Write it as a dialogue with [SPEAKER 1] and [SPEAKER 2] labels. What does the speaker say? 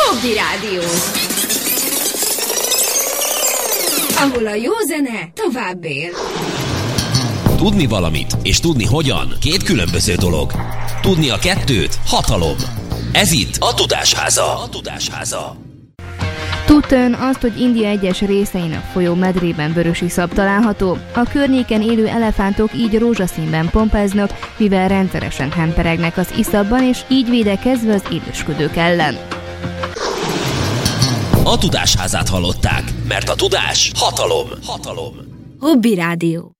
[SPEAKER 1] Hobby Rádió, ahol a jó zene tovább él.
[SPEAKER 2] Tudni valamit és tudni hogyan két különböző dolog. Tudni a kettőt hatalom. Ez itt a Tudásháza.
[SPEAKER 3] Tudta ön azt, hogy India egyes részein a folyó medrében vörösiszap található? A környéken élő elefántok így rózsaszínben pompáznak, mivel rendszeresen hemperegnek az iszapban, és így védekezve az élősködők ellen.
[SPEAKER 2] A Tudásházát hallották, mert a tudás hatalom.
[SPEAKER 1] Hobby Rádió.